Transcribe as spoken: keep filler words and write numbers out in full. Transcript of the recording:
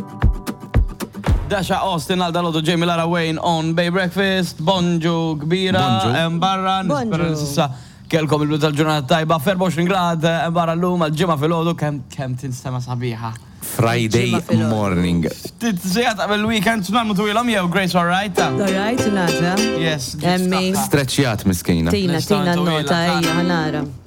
Dasha Austin għal dal-għodu Jamie Lara Wayne on Bay Breakfast, bonġu kbira, barra, nispera nissa kelkom il-blu tal-ġurnata tajba, ferba għoxrin grad, barra l-lum għal-ġimma fil-ħodu, kem tinstema sabiħa. Friday morning. Tizzijat għabel weekend, tunammu tu il-om jew Grace, all right? All right, nata. Yes. Emmi. Streċjat miskina. Tina, tina nota, ija, ħanara.